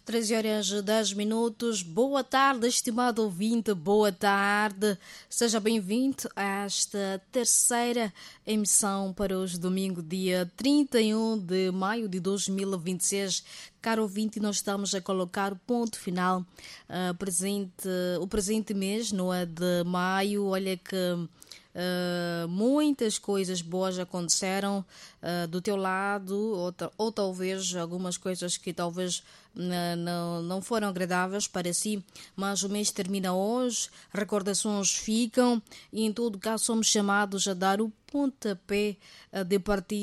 13 horas e 10 minutos. Boa tarde, estimado ouvinte, boa tarde. Seja bem-vindo a esta terceira emissão para hoje, domingo, dia 31 de maio de 2026. Caro ouvinte, nós estamos a colocar o ponto final, o presente mês, não é, de maio. Olha que muitas coisas boas aconteceram do teu lado, ou talvez algumas coisas que talvez não foram agradáveis para si, mas o mês termina hoje, recordações ficam e em todo caso somos chamados a dar o pontapé de partida